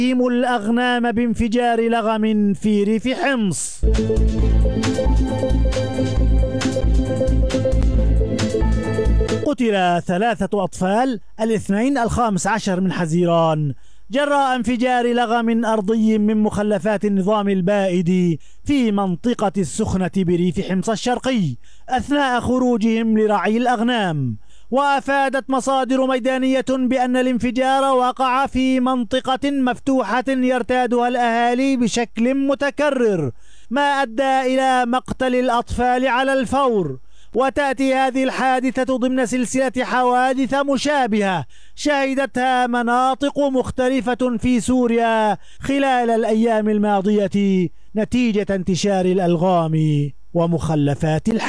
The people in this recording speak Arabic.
الأغنام بانفجار لغم في ريف حمص. قتل 3 أطفال الاثنين 15 من حزيران جراء انفجار لغم أرضي من مخلفات النظام البائد في منطقة السخنة بريف حمص الشرقي أثناء خروجهم لرعي الأغنام. وأفادت مصادر ميدانية بأن الانفجار وقع في منطقة مفتوحة يرتادها الأهالي بشكل متكرر، ما أدى إلى مقتل الأطفال على الفور. وتأتي هذه الحادثة ضمن سلسلة حوادث مشابهة شهدتها مناطق مختلفة في سوريا خلال الأيام الماضية نتيجة انتشار الألغام ومخلفات